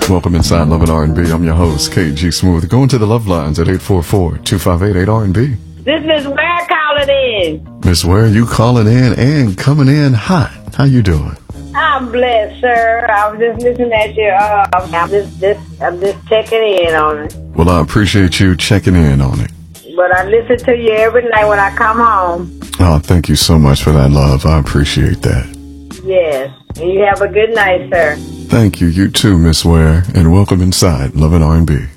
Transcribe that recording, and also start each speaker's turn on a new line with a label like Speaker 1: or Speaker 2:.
Speaker 1: Welcome inside Love and R&B. I'm your host, KG Smooth. Go into the love lines at 844-258-8R&B.
Speaker 2: This is Miss Ware calling in.
Speaker 1: Miss Ware, you calling in and coming in hot. How you doing?
Speaker 2: I'm blessed, sir. I was just listening at you. I'm just checking in on it.
Speaker 1: Well, I appreciate you checking in on it.
Speaker 2: But I listen to you every night when I come home.
Speaker 1: Oh, thank you so much for that, love. I appreciate that.
Speaker 2: Yes. And you have a good night, sir.
Speaker 1: Thank you. You too, Miss Ware. And welcome inside Love and R&B.